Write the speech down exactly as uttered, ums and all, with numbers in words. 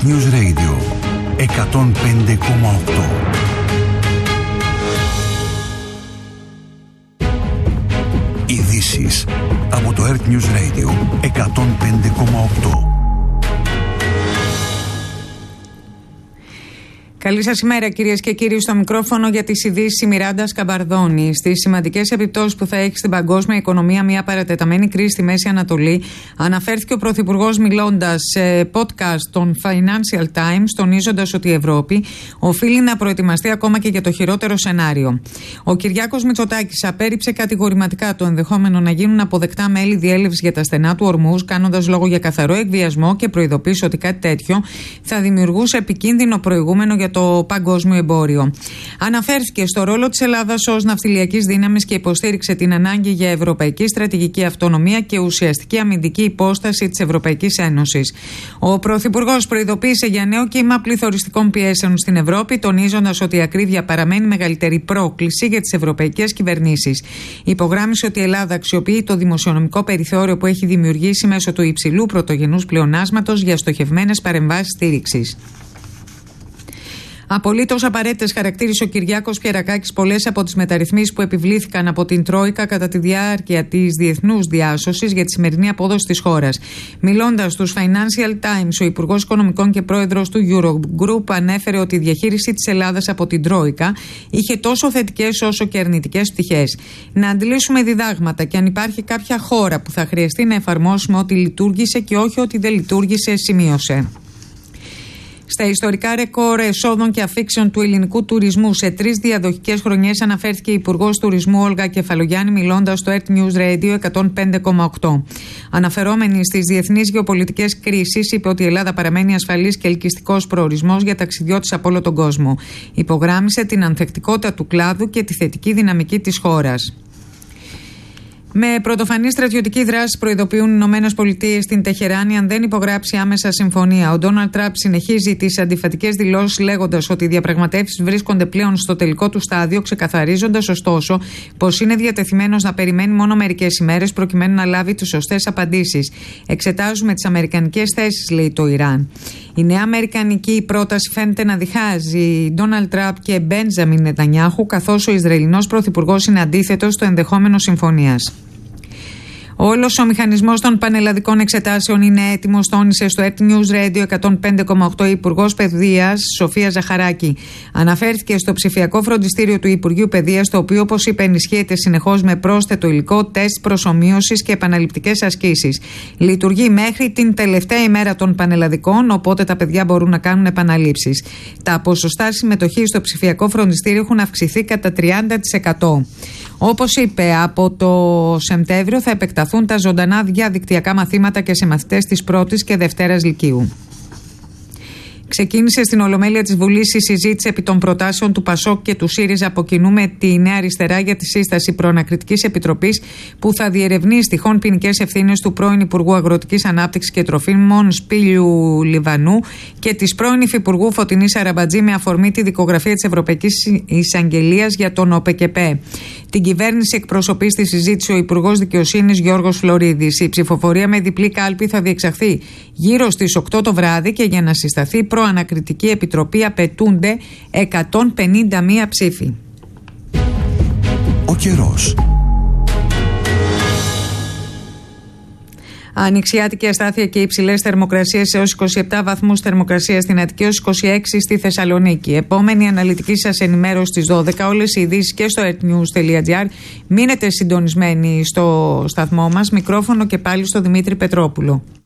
Earth News Radio εκατόν πέντε κόμμα οκτώ. Ειδήσεις από το Earth News Radio εκατόν πέντε κόμμα οκτώ. Καλή σας ημέρα, κυρίες και κύριοι. Στο μικρόφωνο για τις ειδήσεις η Μιράντα Σκαμπαρδόνη. Στις σημαντικές επιπτώσεις που θα έχει στην παγκόσμια οικονομία μια παρατεταμένη κρίση στη Μέση Ανατολή, αναφέρθηκε ο Πρωθυπουργός μιλώντας σε podcast των Financial Times, τονίζοντας ότι η Ευρώπη οφείλει να προετοιμαστεί ακόμα και για το χειρότερο σενάριο. Ο Κυριάκος Μητσοτάκης απέρριψε κατηγορηματικά το ενδεχόμενο να γίνουν αποδεκτά μέλη διέλευσης για τα στενά του Ορμούζ, κάνοντας λόγο για καθαρό εκβιασμό και προειδοποίησε ότι κάτι τέτοιο θα δημιουργούσε επικίνδυνο προηγούμενο για το παγκόσμιο εμπόριο. Αναφέρθηκε στο ρόλο της Ελλάδας ως ναυτιλιακής δύναμης και υποστήριξε την ανάγκη για ευρωπαϊκή στρατηγική αυτονομία και ουσιαστική αμυντική υπόσταση της Ευρωπαϊκής Ένωσης. Ο Πρωθυπουργός προειδοποίησε για νέο κύμα πληθωριστικών πιέσεων στην Ευρώπη, τονίζοντας ότι η ακρίβεια παραμένει μεγαλύτερη πρόκληση για τις ευρωπαϊκές κυβερνήσεις. Υπογράμμισε ότι η Ελλάδα αξιοποιεί το δημοσιονομικό περιθώριο που έχει δημιουργήσει μέσω του υψηλού πρωτογενούς πλεονάσματος για στοχευμένες παρεμβάσεις στήριξης. Απολύτως απαραίτητες χαρακτήρισε ο Κυριάκος Πιερακάκης πολλές από τις μεταρρυθμίσεις που επιβλήθηκαν από την Τρόικα κατά τη διάρκεια της διεθνούς διάσωσης για τη σημερινή απόδοση της χώρας. Μιλώντας στους Financial Times, ο Υπουργός Οικονομικών και Πρόεδρος του Eurogroup ανέφερε ότι η διαχείριση της Ελλάδας από την Τρόικα είχε τόσο θετικές όσο και αρνητικές πτυχές. Να αντλήσουμε διδάγματα και αν υπάρχει κάποια χώρα που θα χρειαστεί να εφαρμόσουμε ότι λειτουργήσε και όχι ότι δεν λειτουργήσε, σημείωσε. Στα ιστορικά ρεκόρ εσόδων και αφήξεων του ελληνικού τουρισμού σε τρεις διαδοχικές χρονιές αναφέρθηκε η Υπουργός Τουρισμού Όλγα Κεφαλογιάννη μιλώντας στο Earth News Radio εκατόν πέντε κόμμα οκτώ. Αναφερόμενη στις διεθνείς γεωπολιτικές κρίσεις, είπε ότι η Ελλάδα παραμένει ασφαλής και ελκυστικός προορισμός για ταξιδιώτες από όλο τον κόσμο. Υπογράμμισε την ανθεκτικότητα του κλάδου και τη θετική δυναμική της χώρας. Με πρωτοφανή στρατιωτική δράση προειδοποιούν οι Ηνωμένες Πολιτείες στην Τεχεράνη αν δεν υπογράψει άμεσα συμφωνία. Ο Ντόναλντ Τραμπ συνεχίζει τις αντιφατικές δηλώσεις λέγοντας ότι οι διαπραγματεύσεις βρίσκονται πλέον στο τελικό του στάδιο, ξεκαθαρίζοντας ωστόσο πως είναι διατεθειμένος να περιμένει μόνο μερικές ημέρες προκειμένου να λάβει τις σωστές απαντήσεις. Εξετάζουμε τις αμερικανικές θέσεις, λέει το Ιράν. Η νέα αμερικανική πρόταση φαίνεται να διχάζει Ντόναλντ Τραμπ και Μπέντζαμιν Νετανιάχου, καθώς ο Ισραηλινός πρωθυπουργός είναι αντίθετος στο ενδεχόμενο συμφωνίας. Όλος ο μηχανισμός των πανελλαδικών εξετάσεων είναι έτοιμος, τόνισε στο Earth News Radio εκατόν πέντε κόμμα οκτώ η Υπουργός Παιδείας Σοφία Ζαχαράκη. Αναφέρθηκε στο ψηφιακό φροντιστήριο του Υπουργείου Παιδείας, το οποίο, όπως είπε, ενισχύεται συνεχώς με πρόσθετο υλικό, τεστ προσομοίωσης και επαναληπτικές ασκήσεις. Λειτουργεί μέχρι την τελευταία ημέρα των πανελλαδικών, οπότε τα παιδιά μπορούν να κάνουν επαναλήψεις. Τα ποσοστά συμμετοχής στο ψηφιακό φροντιστήριο έχουν αυξηθεί κατά τριάντα τοις εκατό. Όπως είπε, από το Σεπτέμβριο θα επεκταθούν τα ζωντανά διαδικτυακά μαθήματα και σε μαθητές της πρώτης και δευτέρας λυκείου. Ξεκίνησε στην Ολομέλεια της Βουλής η συζήτηση επί των προτάσεων του Πασόκ και του ΣΥΡΙΖΑ από κοινού με τη Νέα Αριστερά για τη σύσταση προανακριτικής επιτροπής που θα διερευνήσει τυχόν ποινικές ευθύνες του πρώην Υπουργού Αγροτικής Ανάπτυξης και Τροφίμων Σπύλιου Λιβανού και της πρώην Υφυπουργού Φωτεινής Αραμπατζή με αφορμή τη δικογραφία της Ευρωπαϊκής Εισαγγελίας για τον ΟΠΕΚΕΠΕ. Την κυβέρνηση εκπροσωπεί στη συζήτηση ο Υπουργός Δικαιοσύνης Γιώργος Φλωρίδης. Η ψηφοφορία με διπλή κάλπη θα διεξαχθεί γύρω στις οκτώ το βράδυ και για να συσταθεί προανακριτική επιτροπή απαιτούνται εκατόν πενήντα μία ψήφοι. Ο καιρός. Ανοιξιάτικη αστάθεια και υψηλές θερμοκρασίες έως είκοσι επτά βαθμούς θερμοκρασία στην Αττική, έως είκοσι έξι στη Θεσσαλονίκη. Επόμενη αναλυτική σας ενημέρωση στις δώδεκα. Όλες οι ειδήσεις και στο earthnews.gr. Μείνετε συντονισμένοι στο σταθμό μας. Μικρόφωνο και πάλι στο Δημήτρη Πετρόπουλο.